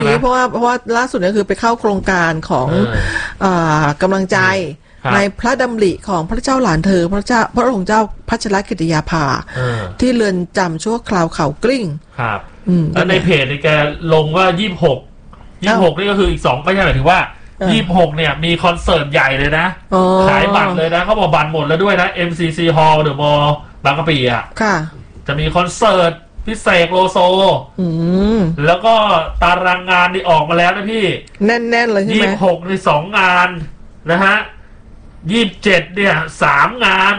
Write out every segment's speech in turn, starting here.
เพราะว่าล่าสุดเนี่ยคือไปเข้าโครงการของกำลังใจในพระดำริของพระเจ้าหลานเธอพระองค์เจ้าพัชรกิติยาภาที่เรือนจำชั่วคราวเขากลิ้งครับแล้วในเพจแกลงว่า26นี่ก็คืออีก2ไม่ใช่หมายถึงว่า26เนี่ยมีคอนเสิร์ตใหญ่เลยนะขายบัตรเลยนะเขาบอกบัตรหมดแล้วด้วยนะ MCC Hall เดอะมอลล์บางกะปิอ่ะจะมีคอนเสิร์ตพิเศษโลโซแล้วก็ตารางงานนี่ออกมาแล้วนะพี่แน่นๆเลยใช่ไหม 26ใน2งานนะฮะ27เนี่ย3งาน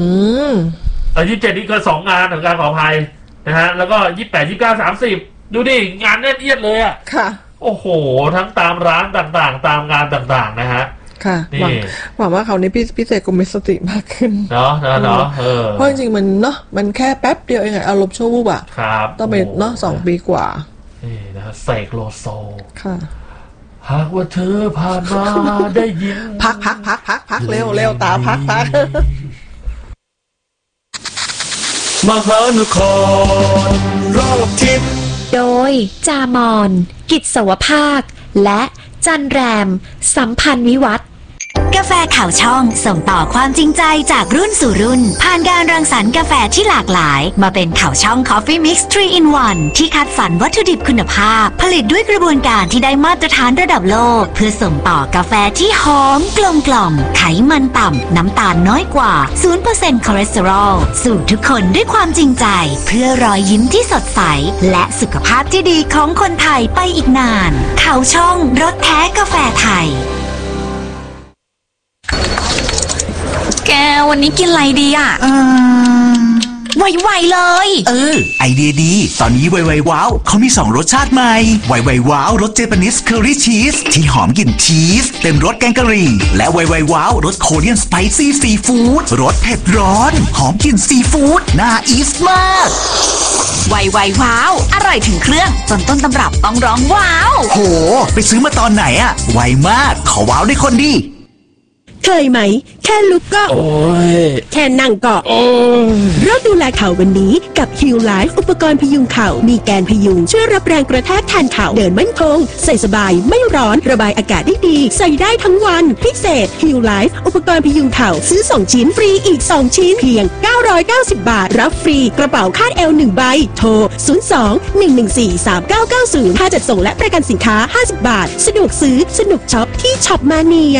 27นี่ก็2งานของการขออภัยนะฮะแล้วก็28 29 30ดูดิงานแน่นเอียดเลยอ่ะค่ะโอ้โหทั้งตามร้านต่างๆตามงานต่างๆนะฮะค่ะหวังว่าเขานี้พิเศษก็มีสติมากขึ้นเนาะเพราะจริงๆมันเนาะมันแค่แป๊บเดียวเองอารมณ์ชั่ววูบอ่ะต้องไปเนาะ2 ปีกว่านี่นะเสกโลโซค่ะหากว่าเธอผ่านมาได้ยินพักเร็วตาพักมหานครรอบทิศโดยจามอนกิจสวภาคและจันแรมสัมพันธ์วิวัฒน์กาแฟข่าวช่องส่งต่อความจริงใจจากรุ่นสู่รุ่นผ่านการรังสรรค์กาแฟที่หลากหลายมาเป็นข่าวช่อง Coffee Mix 3 in 1 ที่คัดสรรวัตถุดิบคุณภาพผลิตด้วยกระบวนการที่ได้มาตรฐานระดับโลกเพื่อส่งต่อกาแฟที่หอมกลมกล่อมไขมันต่ำน้ำตาลน้อยกว่า 0% คอเลสเตอรอลสู่ทุกคนด้วยความจริงใจเพื่อรอยยิ้มที่สดใสและสุขภาพที่ดีของคนไทยไปอีกนานข่าวช่องรสแท้กาแฟไทยแกวันนี้กินอะไรดีอ่ะไวๆเลยไอเดียดีตอนนี้ไวๆว้าวเขามี2รสชาติใหม่ไวๆว้าวรสเจแปนิสเคอรี่ชีสที่หอมกลิ่นชีสเต็มรสแกงกะหรี่และไวๆว้าวรสโคเรียนสไปซี่ซีฟู้ดรสเผ็ดร้อนหอมกลิ่นซีฟู้ดน่าอีสมากไวว้าวอร่อยถึงเครื่องจนต้นตำรับต้องร้องว้าวโหไปซื้อมาตอนไหนอะไวมากขอว้าวได้คนดีเคยไหมแค่ลุกก็แค่นั่งก็เราดูแลเข่าวันนี้กับ Heal Life อุปกรณ์พยุงเข่ามีแกนพยุงช่วยรับแรงกระแทกแทนเข่าเดินมั่นคงใส่สบายไม่ร้อนระบายอากาศได้ดีใส่ได้ทั้งวันพิเศษ Heal Life อุปกรณ์พยุงเข่าซื้อ2ชิ้นฟรีอีก2ชิ้นเพียง990 บาทรับฟรีกระเป๋าคาดเอว1ใบโทร02-114-3990ค่าจัดส่งและประกันสินค้า50 บาทสะดวกซื้อสนุกช็อปที่ช็อปมาเนีย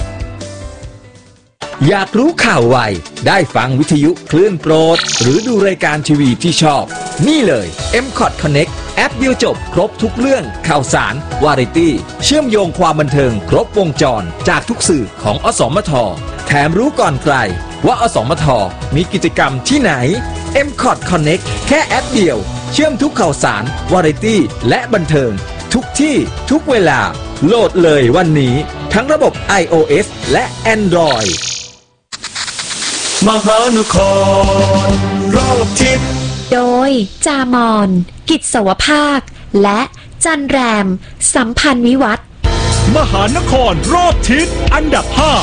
อยากรู้ข่าวไวได้ฟังวิทยุคลื่นโปรดหรือดูรายการทีวีที่ชอบนี่เลย M-Cot Connect แอปเดียวจบครบทุกเรื่องข่าวสารวาไรตี้เชื่อมโยงความบันเทิงครบวงจรจากทุกสื่อของอสมทแถมรู้ก่อนใครว่าอสมทมีกิจกรรมที่ไหน M-Cot Connect แค่แอปเดียวเชื่อมทุกข่าวสารวาไรตี้และบันเทิงทุกที่ทุกเวลาโหลดเลยวันนี้ทั้งระบบ iOS และ Android มหานครรอบทิศโดยจามอนกิจสวภาคและจันแรมสัมพันธ์วิวัฒน์มหานครรอบทิศอันดับ5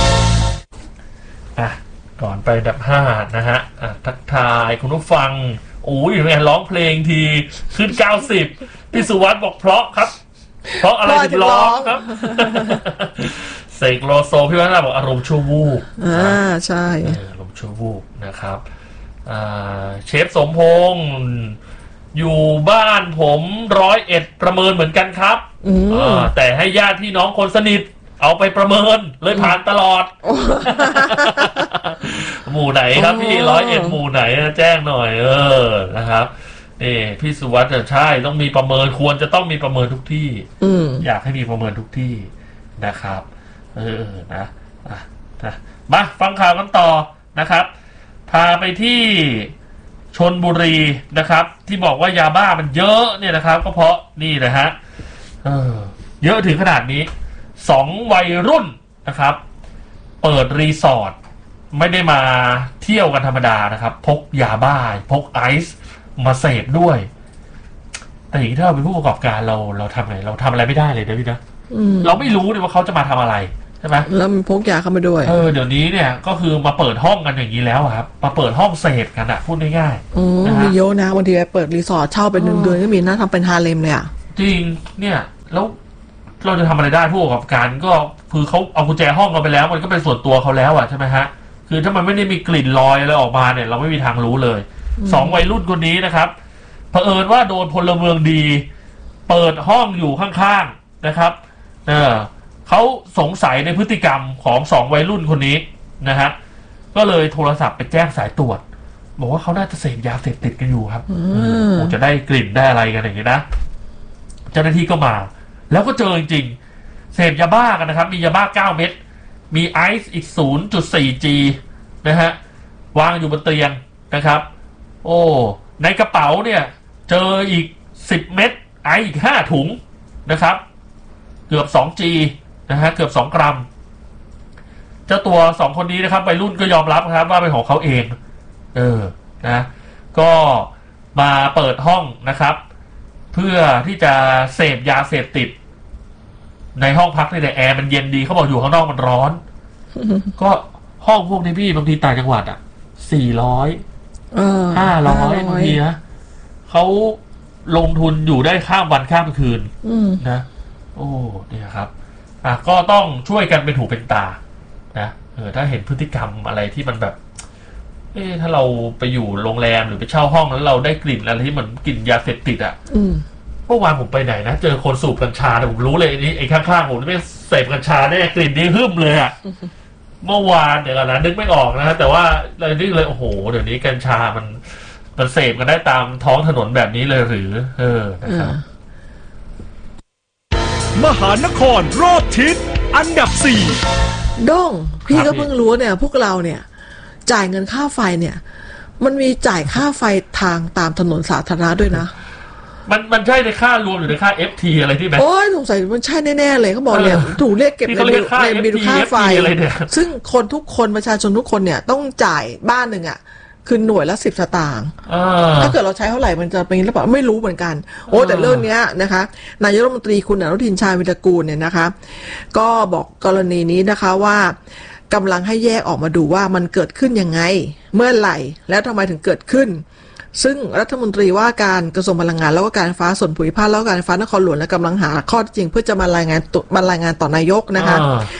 ก่อนไปอันดับ5นะฮะทักทายคุณผู้ฟังโอ้ยแม่ร้องเพลงทีขึ้น90พี่สุวัสดิ์บอกเพราะครับเพราะอะไรถึงร้องครับเสกโลโซพี่วัฒน์บอกอารมณ์ชั่ววูบใช่อารมณ์ชั่ววูบนะครับเชฟสมพงษ์อยู่บ้านผม101ประเมินเหมือนกันครับแต่ให้ญาติพี่น้องคนสนิทเอาไปประเมินเลยผ่านตลอดหมู่ไหนครับพี่101หมู่ไหนแจ้งหน่อยนะครับนี่พี่สุวัสดิ์ใช่ต้องมีประเมินควรจะต้องมีประเมินทุกที่อยากให้มีประเมินทุกที่นะครับนะมาฟังข่าวกันต่อนะครับพาไปที่ชลบุรีนะครับที่บอกว่ายาบ้ามันเยอะเนี่ยนะครับก็เพราะนี่นะฮะเยอะถึงขนาดนี้2วัยรุ่นนะครับเปิดรีสอร์ทไม่ได้มาเที่ยวกันธรรมดานะครับพกยาบ้าพกไอซ์มาเสพด้วยแต่อย่างที่ถ้าเราเป็นผู้ประกอบการเราทำไงเราทำอะไรไม่ได้เลยนะพี่นะเราไม่รู้เลยว่าเขาจะมาทำอะไรใช่ไหมแล้วมันพกยาเข้ามาด้วยเดี๋ยวนี้เนี่ยก็คือมาเปิดห้องกันอย่างนี้แล้วครับมาเปิดห้องเสพกันพูดง่ายๆมีเยอะนะบางทีไปเปิดรีสอร์ทเช่าเป็น1 เดือนก็มีน่าทำเป็นฮาเลมเลยจริงเนี่ยแล้วเราจะทำอะไรได้ผู้ประกอบการก็คือเขาเอากุญแจห้องเราไปแล้วมันก็เป็นส่วนตัวเขาแล้วอ่ะใช่ไหมฮะคือถ้ามันไม่ได้มีกลิ่นลอยอะไรออกมาเนี่ยเราไม่มีทางรู้เลย2วัยรุ่นคนนี้นะครับเผอิญว่าโดนพลเมืองดีเปิดห้องอยู่ข้างๆนะครับเขาสงสัยในพฤติกรรมของ2วัยรุ่นคนนี้นะฮะก็เลยโทรศัพท์ไปแจ้งสายตรวจบอกว่าเขาน่าจะเสพยาเสพติดกันอยู่ครับจะได้กลิ่นได้อะไรกันอย่างนี้นะเจ้าหน้าที่ก็มาแล้วก็เจอจริงๆเสพยาบ้ากันนะครับมียาบ้า9 เม็ดมีไอซ์อีก 0.4G นะฮะวางอยู่บนเตียงนะครับโอ้ในกระเป๋าเนี่ยเจออีก10 เม็ดไอซ์อีก5 ถุงนะครับเกือบ 2G นะฮะเกือบ2 กรัมเจ้าตัว2คนนี้นะครับวัยรุ่นก็ยอมรับนะครับว่าเป็นของเขาเองนะก็มาเปิดห้องนะครับเพื่อที่จะเสพยาเสพติดในห้องพักในแอร์มันเย็นดีเขาบอกอยู่ข้างนอกมันร้อน ก็ห้องพวกนี้พี่บางทีต่างจังหวัด400 500บางทีนะเขาลงทุนอยู่ได้ข้ามวันข้ามคืนนะโอ้เนี่ยครับก็ต้องช่วยกันเป็นหูเป็นตานะถ้าเห็นพฤติกรรมอะไรที่มันแบบถ้าเราไปอยู่โรงแรมหรือไปเช่าห้องแล้วเราได้กลิ่นอะไรที่เหมือนกลิ่นยาเสพติดเมื่อวานผมไปไหนนะเจอคนสูบกัญชาแต่ผมรู้เลยนี่ไอ้ข้างๆผมไม่เสพกัญชาได้กลิ่นนี้หึ่มเลยเมื่อวานเดี๋ยวนะนึกไม่ออกนะแต่ว่าเลยนึกเลยโอ้โหเดี๋ยวนี้กัญชามันเสพกันได้ตามท้องถนนแบบนี้เลยหรือนะครับมหานครรอบทิศอันดับ4 ด้งพี่ก็เพิ่งรู้เนี่ยพวกเราเนี่ยจ่ายเงินค่าไฟเนี่ยมันมีจ่ายค่าไฟทางตามถนนสาธารณะด้วยนะมันใช่ในค่ารวมอยู่ในค่า FT อะไรที่ไหมโอ้ยสงสัยมันใช่แน่ๆเลยเขาบอกเนี่ยถูกเรียกเก็บในบิลค่าไฟซึ่งคนทุกคนประชาชนทุกคนเนี่ยต้องจ่ายบ้านหนึ่งคือหน่วยละ10 สตางค์ถ้าเกิดเราใช้เท่าไหร่มันจะเป็นหรือเปล่าไม่รู้เหมือนกันโอ้แต่เรื่องนี้นะคะนายกรัฐมนตรีคุณอนุทินชาญวิรากูลเนี่ยนะคะก็บอกกรณีนี้นะคะว่ากำลังให้แยกออกมาดูว่ามันเกิดขึ้นยังไงเมื่อไหร่แล้วทำไมถึงเกิดขึ้นซึ่งรัฐมนตรีว่าการกระทรวงพลังงานแล้วก็การไฟฟ้าส่วนภูมิภาคแล้วก็การไฟฟ้านครหลวงและกำลังหาข้อเท็จจริงเพื่อจะมารายงานต่อนายกนะคะ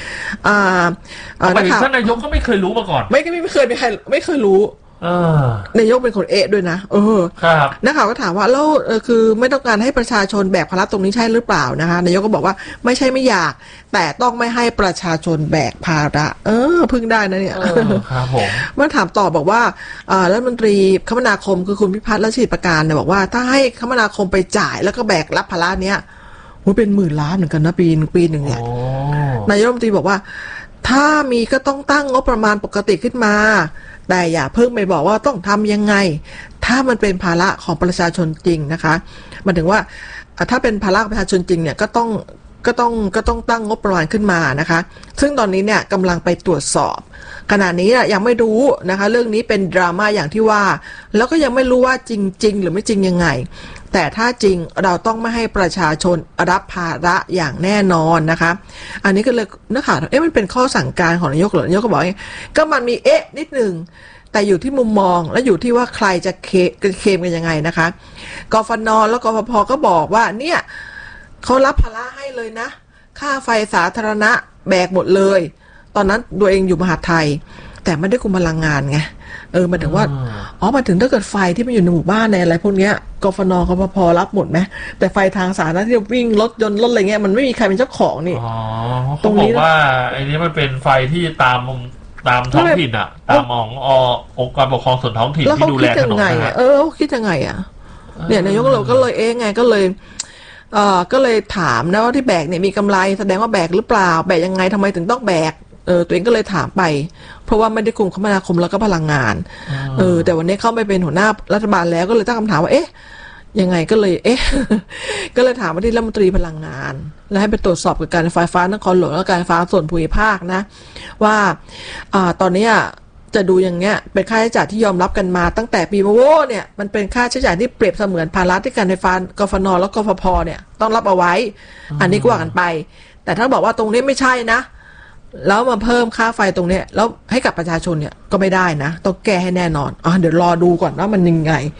ท่านนายกก็ไม่เคยรู้มาก่อนไม่เคยมีใครไม่เคยรู้นายกเป็นคนด้วยนะครับนักข่าวก็ถามว่าแล้วคือไม่ต้องการให้ประชาชนแบกภาระตรงนี้ใช่หรือเปล่านะคะนายกก็บอกว่าไม่ใช่ไม่อยากแต่ต้องไม่ให้ประชาชนแบกภาระพึ่งได้นะเนี่ยครับผมเมื่อถามต่อบอกว่ารัฐมนตรีคมนาคมคือคุณพิพัฒน์รัชกิจประการเนี่ยบอกว่าถ้าให้คมนาคมไปจ่ายแล้วก็แบกรับภาระเนี้ยเป็นหมื่นล้านเหมือนกันนะปีหนึ่งเนี่ยนายกรัฐมนตรีบอกว่าถ้ามีก็ต้องตั้งงบประมาณปกติขึ้นมาแต่อย่าเพิ่งไปบอกว่าต้องทำยังไงถ้ามันเป็นภาระของประชาชนจริงนะคะหมายถึงว่าถ้าเป็นภาระของประชาชนจริงเนี่ยก็ต้องตั้งงบประมาณขึ้นมานะคะซึ่งตอนนี้เนี่ยกำลังไปตรวจสอบขณะนี้ยังไม่รู้นะคะเรื่องนี้เป็นดราม่าอย่างที่ว่าแล้วก็ยังไม่รู้ว่าจริงหรือไม่จริงยังไงแต่ถ้าจริงเราต้องไม่ให้ประชาชนรับภาระอย่างแน่นอนนะคะอันนี้ก็เลยนักข่าวมันเป็นข้อสั่งการของนายกหรือนายกก็บอกก็มันมีนิดนึงแต่อยู่ที่มุมมองและอยู่ที่ว่าใครจะเคลมกันยังไงนะคะกฟน.แล้วกฟผ.ก็บอกว่าเนี่ยเขารับภาระให้เลยนะค่าไฟสาธารณะแบกหมดเลยตอนนั้นตัวเองอยู่มหาดไทยแต่ไม่ได้คุมพลังงานไงมันถึงว่ามาถึงถ้าเกิดไฟที่มันอยู่ในหมู่บ้านในอะไรพวกเนี้ยกฟน.กฟผ.รับหมดไหมแต่ไฟทางสาธารณะที่วิ่งรถยนต์รถอะไรเงี้ยมันไม่มีใครเป็นเจ้าของนี่ตรงนี้ว่าไอ้นี้มันเป็นไฟที่ตามท้องถิ่นตามองค์การปกครองส่วนท้องถิ่นที่ดูแลถนนคิดยังไงเนี่ยนายกเราก็เลยไงก็เลยถามนะว่าที่แบกเนี่ยมีกำไรแสดงว่าแบกหรือเปล่าแบกยังไงทำไมถึงต้องแบกตัวเองก็เลยถามไปเพราะว่าไม่ได้คุมคมนาคมแล้วก็พลังงานแต่วันนี้เข้าไปเป็นหัวหน้ารัฐบาลแล้วก็เลยตั้งคำถามว่ายังไงก็เลยก็เลยถามมาที่รัฐมนตรีพลังงานและให้ไปตรวจสอบกับการไฟฟ้านครหลวงและการไฟฟ้าส่วนภูมิภาคนะว่าตอนนี้จะดูอย่างเงี้ยเป็นค่าใช้จ่ายที่ยอมรับกันมาตั้งแต่ปีมาโวเนี่ยมันเป็นค่าใช้จ่ายที่เปรียบเสมือนภาระที่การไฟฟ้ากฟน.และกฟผ.เนี่ยต้องรับเอาไว้อันนี้ก็ว่ากันไปแต่ถ้าบอกว่าตรงนี้ไม่ใช่นะแล้วมาเพิ่มค่าไฟตรงนี้แล้วให้กับประชาชนเนี่ยก็ไม่ได้นะต้องแก้ให้แน่นอนเดี๋ยวรอดูก่อนว่ามันยังไง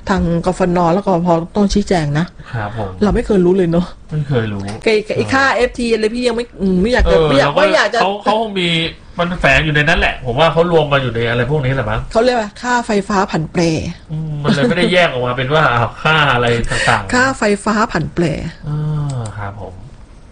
ทางกฟน.แล้วก็พอต้องชี้แจงนะครับผมเราไม่เคยรู้เลยเนาะไม่เคยรู้ไอ้ค่า FT อะไรพี่ยังไม่อยากจะไม่อยากจะเขาคงมีมันแฝงอยู่ในนั้นแหละผมว่าเขารวมมาอยู่ในอะไรพวกนี้แหละมั้งเขาเรียกว่าค่าไฟฟ้าผันแปรมันเลยไม่ได้แยกออกมาเป็นว่าค่าอะไรต่างๆค่าไฟฟ้าผันแปรครับผม